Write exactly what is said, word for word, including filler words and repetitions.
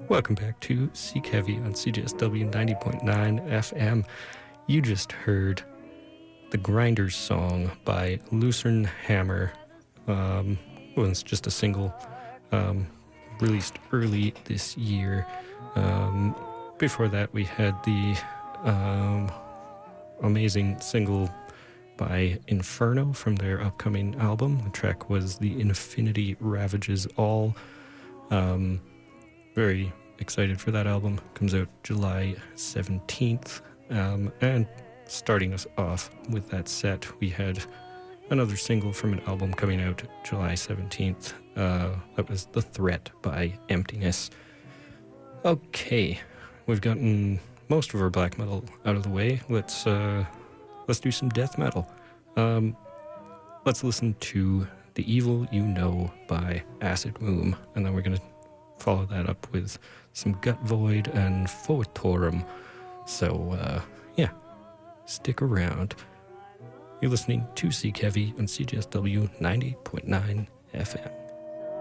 Welcome back to Seek Heavy on C J S W ninety point nine F M. You just heard The Grinders song by Lucerne Hammer. Um, it was just a single um, released early this year. Um, before that, we had the um, amazing single by Inferno from their upcoming album. The track was The Infinity Ravages All. Um, very excited for that album. Comes out July seventeenth. Um, and starting us off with that set, we had another single from an album coming out July seventeenth. Uh, that was The Threat by Emptiness. Okay, we've gotten most of our black metal out of the way. Let's uh, let's do some death metal. Um, let's listen to The Evil You Know by Acid Womb, and then we're going to follow that up with some Gut Void and Photorum. So, uh, yeah, stick around. You're listening to Seek Heavy on C J S W ninety point nine F M.